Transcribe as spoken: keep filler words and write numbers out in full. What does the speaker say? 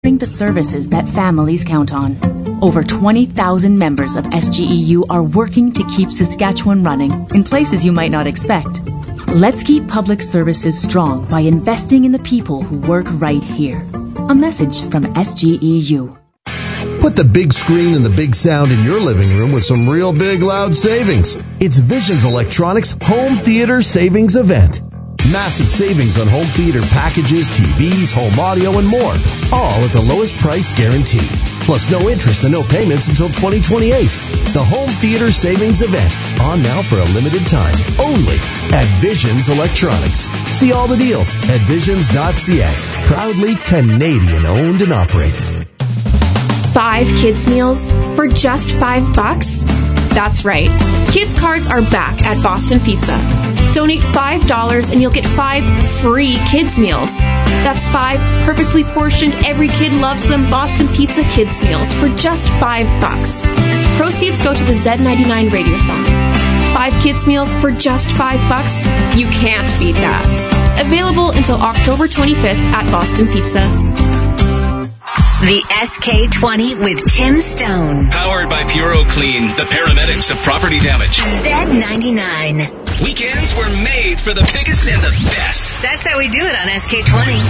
The services that families count on. Over twenty thousand members of S G E U are working to keep Saskatchewan running in places you might not expect. Let's keep public services strong by investing in the people who work right here. A message from S G E U. Put the big screen and the big sound in your living room with some real big loud savings. It's Visions Electronics Home Theater Savings Event. Massive savings on home theater packages, T Vs, home audio, and more. All at the lowest price guaranteed. Plus no interest and no payments until twenty twenty-eight. The Home Theater Savings Event. On now for a limited time. Only at Visions Electronics. See all the deals at visions dot c a. Proudly Canadian owned and operated. Five kids meals for just five bucks? That's right. Kids cards are back at Boston Pizza. Donate five dollars and you'll get five free kids meals. That's five perfectly portioned, every kid loves them Boston Pizza kids meals for just five bucks. Proceeds go to the Z ninety-nine Radiothon. Five kids meals for just five bucks? You can't beat that. Available until October twenty-fifth at Boston Pizza. The S K twenty with Tim Stone. Powered by Puro Clean, the paramedics of property damage. Z ninety-nine. Weekends were made for the biggest and the best. That's how we do it on S K twenty.